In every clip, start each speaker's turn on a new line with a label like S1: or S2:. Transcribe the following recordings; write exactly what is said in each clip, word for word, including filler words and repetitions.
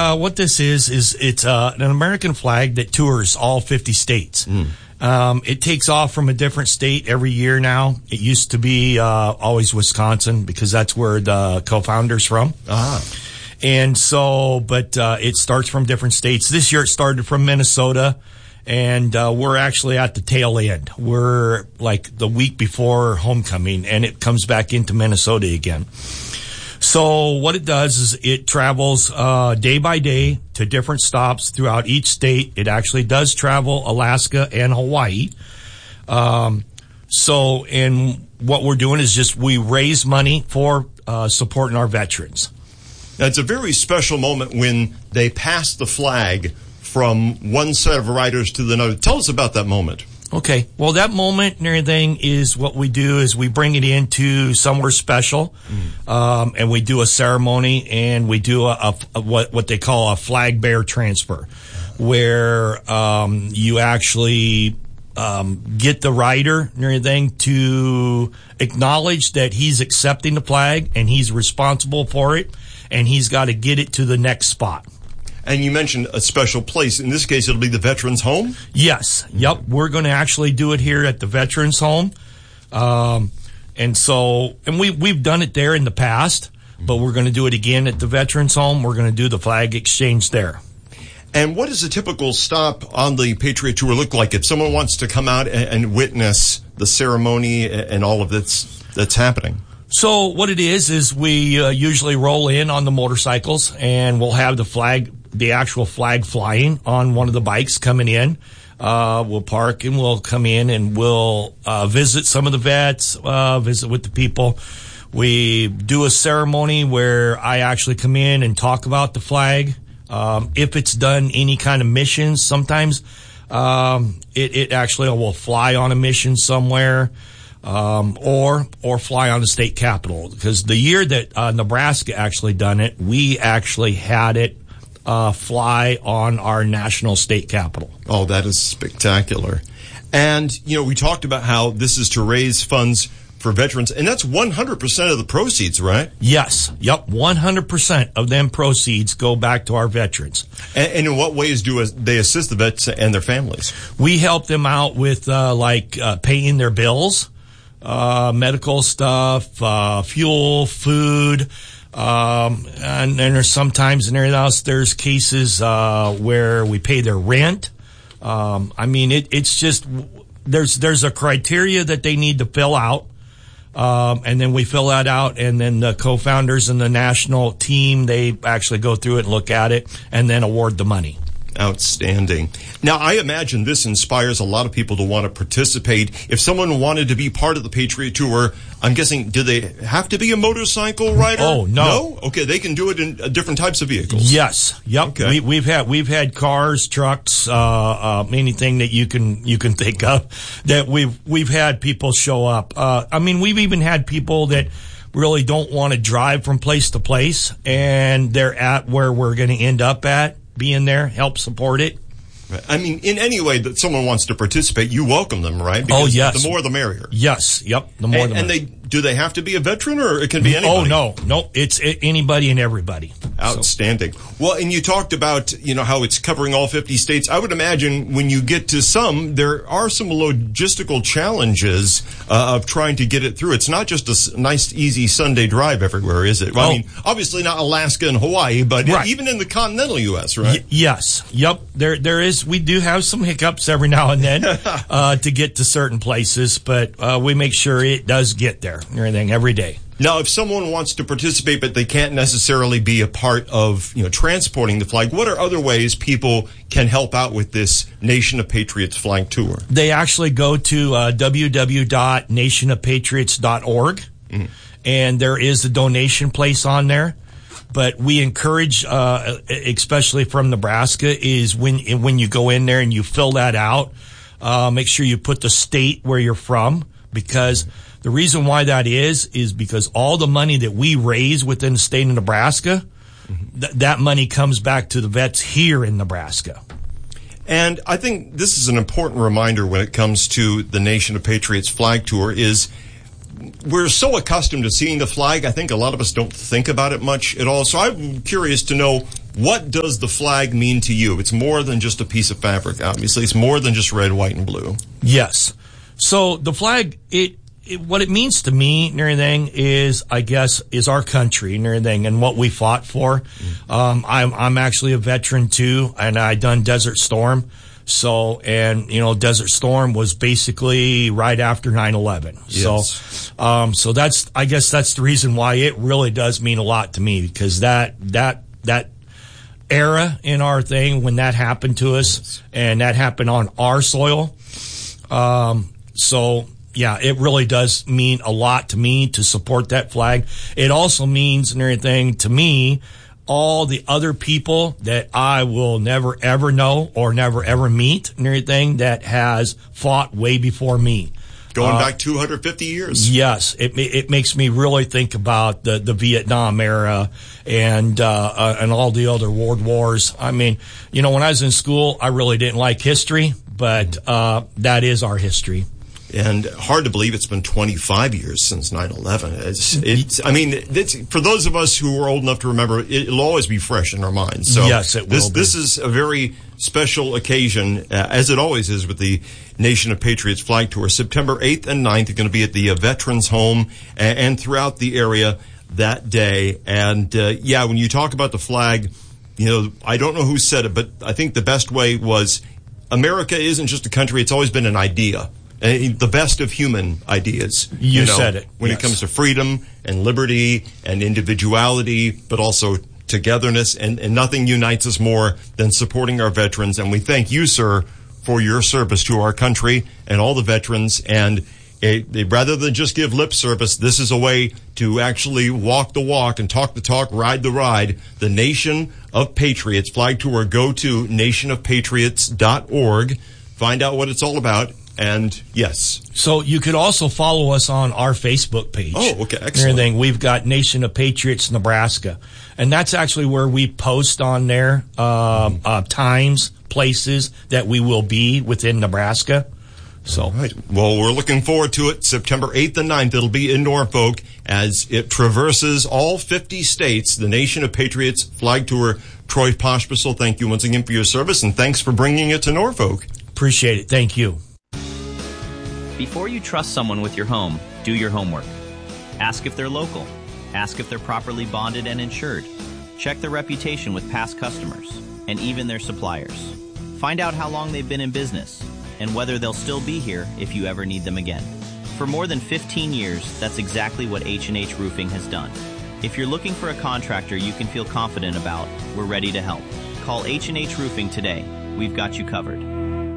S1: uh, what this is, is it's uh, an American flag that tours all fifty states. Mm. Um, it takes off from a different state every year now. It used to be uh, always Wisconsin because that's where the co-founder's from.
S2: Ah.
S1: And so, but uh, it starts from different states. This year it started from Minnesota, and uh, we're actually at the tail end. We're like the week before homecoming, and it comes back into Minnesota again. So what it does is it travels uh day by day to different stops throughout each state. It actually does travel Alaska and Hawaii. Um, so, and what we're doing is just we raise money for uh supporting our veterans.
S2: Now, it's a very special moment when they pass the flag from one set of riders to the other. Tell us about that moment.
S1: Okay. Well, that moment and everything is what we do is we bring it into somewhere special, mm. um, and we do a ceremony and we do a, a, a what what they call a flag bearer transfer, where um, you actually um, get the rider and everything to acknowledge that he's accepting the flag and he's responsible for it, and he's got to get it to the next spot.
S2: And you mentioned a special place. In this case, it'll be the Veterans Home?
S1: Yes. Yep. We're going to actually do it here at the Veterans Home. Um, and so, and we, we've done it there in the past, but we're going to do it again at the Veterans Home. We're going to do the flag exchange there.
S2: And what does a typical stop on the Patriot Tour look like if someone wants to come out and, and witness the ceremony and all of that's, that's happening?
S1: So what it is, is we uh, usually roll in on the motorcycles, and we'll have the flag, the actual flag flying on one of the bikes coming in. Uh, we'll park and we'll come in and we'll uh, visit some of the vets, uh, visit with the people. We do a ceremony where I actually come in and talk about the flag. Um, if it's done any kind of missions, sometimes um, it, it actually will fly on a mission somewhere. Um, or, or fly on the state capitol. Because the year that, uh, Nebraska actually done it, we actually had it, uh, fly on our national state capitol.
S2: Oh, that is spectacular. And, you know, we talked about how this is to raise funds for veterans, and that's one hundred percent of the proceeds, right?
S1: Yes. Yep. one hundred percent of them proceeds go back to our veterans.
S2: And, and in what ways do they assist the vets and their families?
S1: We help them out with, uh, like, uh, paying their bills. Uh, medical stuff, uh, fuel, food, um, and, and there's sometimes in everything else, there's cases, uh, where we pay their rent. Um, I mean, it, it's just, there's, there's a criteria that they need to fill out. Um, and then we fill that out, and then the co-founders and the national team, they actually go through it and look at it and then award the money.
S2: Outstanding. Now, I imagine this inspires a lot of people to want to participate. If someone wanted to be part of the Patriot Tour, I'm guessing, do they have to be a motorcycle rider?
S1: Oh, no.
S2: No? Okay, they can do it in uh, different types of vehicles.
S1: Yes. Yep.
S2: Okay.
S1: We, we've had we've had cars, trucks, uh, uh, anything that you can you can think of that we've we've had people show up. Uh, I mean, we've even had people that really don't want to drive from place to place, and they're at where we're going to end up at. Being there, help support it.
S2: I mean, in any way that someone wants to participate, you welcome them, right? Because
S1: oh, yes.
S2: The more, the merrier.
S1: Yes. Yep. The more,
S2: and,
S1: the merrier.
S2: And they do they have to be a veteran, or it can be anybody?
S1: Oh, no. No, it's anybody and everybody.
S2: Outstanding. So. Well, and you talked about, you know, how it's covering all fifty states. I would imagine when you get to some, there are some logistical challenges uh, of trying to get it through. It's not just a nice, easy Sunday drive everywhere, is it? Well, oh. I mean, obviously not Alaska and Hawaii, but right. even in the continental U S, right?
S1: Y- yes. Yep. There, there is. We do have some hiccups every now and then uh, to get to certain places, but uh, we make sure it does get there and everything every day.
S2: Now, if someone wants to participate, but they can't necessarily be a part of, you know, transporting the flag, what are other ways people can help out with this Nation of Patriots flag tour?
S1: They actually go to uh, w w w dot nation of patriots dot org, mm-hmm. and there is a donation place on there. But we encourage, uh, especially from Nebraska, is when when you go in there and you fill that out, uh, make sure you put the state where you're from, because the reason why that is, is because all the money that we raise within the state of Nebraska, mm-hmm. th- that money comes back to the vets here in Nebraska.
S2: And I think this is an important reminder when it comes to the Nation of Patriots flag tour is we're so accustomed to seeing the flag, I think a lot of us don't think about it much at all. So I'm curious to know, what does the flag mean to you? It's more than just a piece of fabric, obviously. It's more than just red, white, and blue.
S1: Yes. So the flag, it, it what it means to me and everything is, I guess, is our country and everything and what we fought for. Mm-hmm. Um, I'm, I'm actually a veteran too, and I done Desert Storm. So, and, you know, Desert Storm was basically right after nine eleven. Yes. So, um, so that's, I guess that's the reason why it really does mean a lot to me, because that, that, that era in our thing, when that happened to us, yes. and that happened on our soil. Um, so yeah, it really does mean a lot to me to support that flag. It also means and everything to me, all the other people that I will never ever know or never ever meet and everything that has fought way before me.
S2: Going
S1: uh,
S2: back two hundred fifty years.
S1: Yes. It, it makes me really think about the, the Vietnam era and, uh, uh, and all the other world wars. I mean, you know, when I was in school, I really didn't like history, but, uh, that is our history.
S2: And hard to believe it's been twenty-five years since nine eleven. It's, it's, I mean, it's, for those of us who are old enough to remember, it'll always be fresh in our minds. So
S1: yes, it will
S2: this,
S1: be.
S2: This is a very special occasion, uh, as it always is with the Nation of Patriots Flag Tour. September eighth and ninth are going to be at the uh, Veterans Home and, and throughout the area that day. And, uh, yeah, when you talk about the flag, you know, I don't know who said it, but I think the best way was America isn't just a country, it's always been an idea. Uh, the best of human ideas.
S1: You,
S2: you know,
S1: said it.
S2: When
S1: yes.
S2: it comes to freedom and liberty and individuality, but also togetherness, and, and nothing unites us more than supporting our veterans. And we thank you, sir, for your service to our country and all the veterans. And it, it, rather than just give lip service, this is a way to actually walk the walk and talk the talk, ride the ride. The Nation of Patriots Flag Tour. Go to nation of patriots dot org. Find out what it's all about. And yes.
S1: So you could also follow us on our Facebook page.
S2: Oh, okay. Excellent.
S1: Everything. We've got Nation of Patriots Nebraska. And that's actually where we post on there, uh, mm-hmm. uh, times, places that we will be within Nebraska. So.
S2: All right. Well, we're looking forward to it. September eighth and ninth, it'll be in Norfolk as it traverses all fifty states. The Nation of Patriots Flag Tour. Troy Pospisil, thank you once again for your service, and thanks for bringing it to Norfolk.
S1: Appreciate it. Thank you.
S3: Before you trust someone with your home, do your homework. Ask if they're local. Ask if they're properly bonded and insured. Check their reputation with past customers and even their suppliers. Find out how long they've been in business and whether they'll still be here if you ever need them again. For more than fifteen years, that's exactly what H and H Roofing has done. If you're looking for a contractor you can feel confident about, we're ready to help. Call H and H Roofing today. We've got you covered.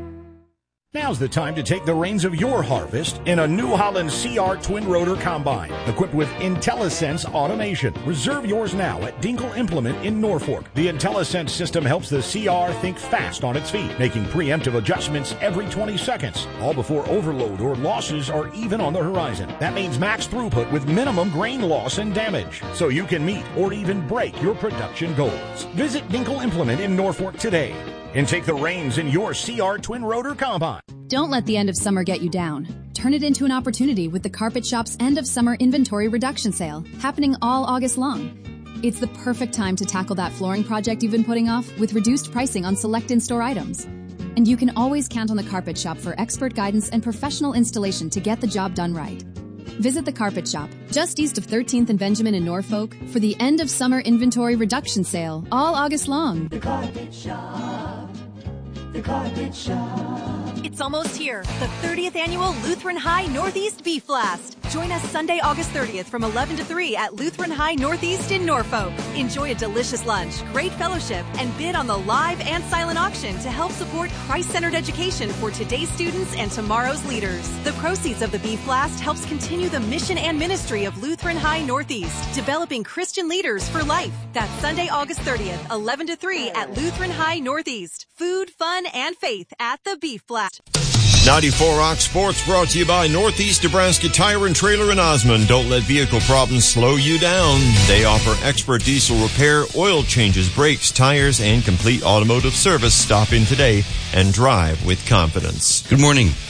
S4: Now's the time to take the reins of your harvest in a New Holland C R Twin Rotor Combine, equipped with IntelliSense automation. Reserve yours now at Dinkle Implement in Norfolk. The IntelliSense system helps the C R think fast on its feet, making preemptive adjustments every twenty seconds, all before overload or losses are even on the horizon. That means max throughput with minimum grain loss and damage, so you can meet or even break your production goals. Visit Dinkle Implement in Norfolk today and take the reins in your C R Twin Rotor Combine.
S5: Don't let the end of summer get you down. Turn it into an opportunity with the Carpet Shop's end of summer inventory reduction sale, happening all August long. It's the perfect time to tackle that flooring project you've been putting off with reduced pricing on select in-store items. And you can always count on the Carpet Shop for expert guidance and professional installation to get the job done right. Visit the Carpet Shop, just east of thirteenth and Benjamin in Norfolk, for the end of summer inventory reduction sale, all August long.
S6: The Carpet Shop. The Carpet Shop.
S7: It's almost here, the thirtieth Annual Lutheran High Northeast Beef Blast. Join us Sunday, August thirtieth from eleven to three at Lutheran High Northeast in Norfolk. Enjoy a delicious lunch, great fellowship, and bid on the live and silent auction to help support Christ-centered education for today's students and tomorrow's leaders. The proceeds of the Beef Blast helps continue the mission and ministry of Lutheran High Northeast, developing Christian leaders for life. That's Sunday, August thirtieth, eleven to three at Lutheran High Northeast. Food, fun, and faith at the Beef Blast.
S2: ninety-four Rock Sports brought to you by Northeast Nebraska Tire and Trailer in Osmond. Don't let vehicle problems slow you down. They offer expert diesel repair, oil changes, brakes, tires, and complete automotive service. Stop in today and drive with confidence.
S8: Good morning.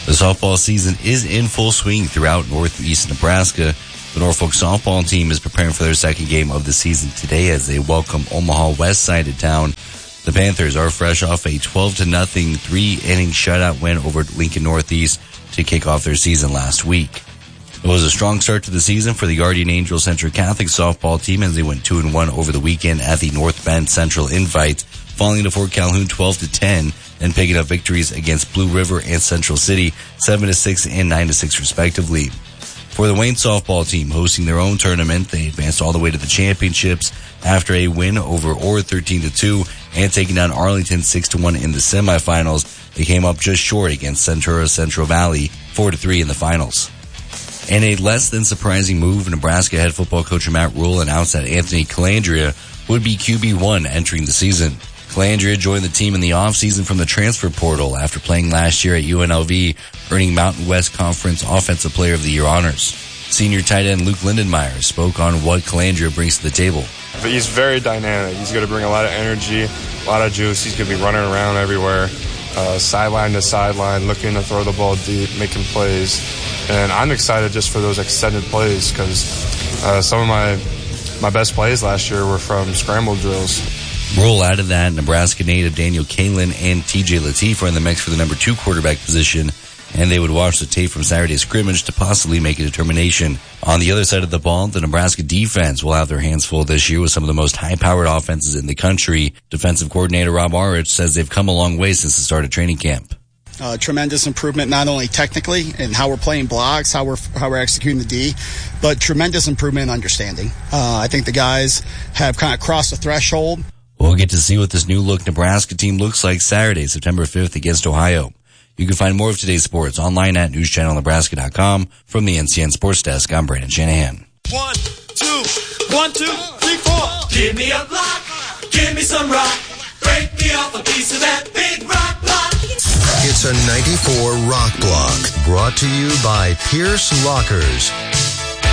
S8: The softball season is in full swing throughout northeast Nebraska. The Norfolk softball team is preparing for their second game of the season today as they welcome Omaha Westside to town. The Panthers are fresh off a twelve to nothing three-inning shutout win over Lincoln Northeast to kick off their season last week. It was a strong start to the season for the Guardian Angel Central Catholic softball team as they went two and one over the weekend at the North Bend Central Invite, falling to Fort Calhoun twelve to ten and picking up victories against Blue River and Central City seven to six and nine to six respectively. For the Wayne softball team hosting their own tournament, they advanced all the way to the championships after a win over Orr thirteen to two and taking down Arlington six to one in the semifinals. They came up just short against Centura Central Valley four to three in the finals. In a less than surprising move, Nebraska head football coach Matt Rule announced that Anthony Calandria would be Q B one entering the season. Calandria joined the team in the offseason from the transfer portal after playing last year at U N L V, earning Mountain West Conference Offensive Player of the Year honors. Senior tight end Luke Lindenmeyer spoke on what Calandria brings to the table.
S9: But he's very dynamic. He's going to bring a lot of energy, a lot of juice. He's going to be running around everywhere, uh, sideline to sideline, looking to throw the ball deep, making plays. And I'm excited just for those extended plays because uh, some of my my best plays last year were from scramble drills.
S8: Rule added that Nebraska native Daniel Kalin and T J Lateef are in the mix for the number two quarterback position, and they would watch the tape from Saturday's scrimmage to possibly make a determination. On the other side of the ball, the Nebraska defense will have their hands full this year with some of the most high-powered offenses in the country. Defensive coordinator Rob Arich says they've come a long way since the start of training camp.
S10: Uh, tremendous improvement, not only technically in how we're playing blocks, how we're how we're executing the D, but tremendous improvement in understanding. Uh, I think the guys have kind of crossed the threshold.
S8: We'll get to see what this new look Nebraska team looks like Saturday, September fifth against Ohio. You can find more of today's sports online at news channel nebraska dot com. From the N C N Sports Desk, I'm Brandon Shanahan.
S11: One, two, one, two, three, four. Give me a block, give me some rock, break me off a piece of that big rock block.
S12: It's a ninety-four Rock Block, brought to you by Pierce Lockers.